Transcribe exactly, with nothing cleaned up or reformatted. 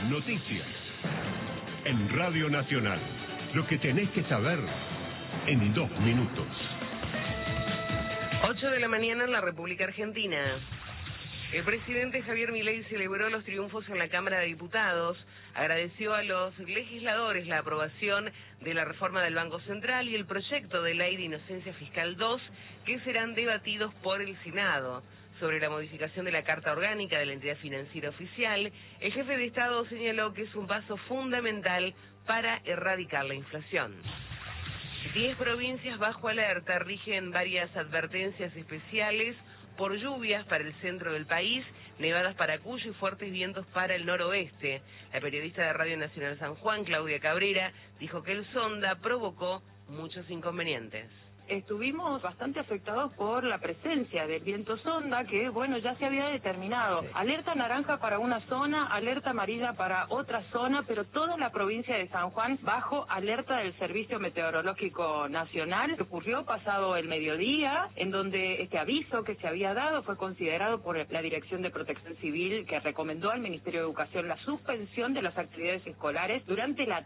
Noticias. En Radio Nacional. Lo que tenés que saber en dos minutos. ocho de la mañana en la República Argentina. El presidente Javier Milei celebró los triunfos en la Cámara de Diputados, agradeció a los legisladores la aprobación de la reforma del Banco Central y el proyecto de ley de inocencia fiscal dos, que serán debatidos por el Senado. Sobre la modificación de la Carta Orgánica de la Entidad Financiera Oficial, el jefe de Estado señaló que es un paso fundamental para erradicar la inflación. Diez provincias bajo alerta rigen varias advertencias especiales por lluvias para el centro del país, nevadas para Cuyo y fuertes vientos para el noroeste. La periodista de Radio Nacional San Juan, Claudia Cabrera, dijo que el Sonda provocó muchos inconvenientes. Estuvimos bastante afectados por la presencia del viento sonda, que bueno, ya se había determinado. Alerta naranja para una zona, alerta amarilla para otra zona, pero toda la provincia de San Juan bajo alerta del Servicio Meteorológico Nacional. Ocurrió pasado el mediodía, en donde este aviso que se había dado fue considerado por la Dirección de Protección Civil, que recomendó al Ministerio de Educación la suspensión de las actividades escolares durante la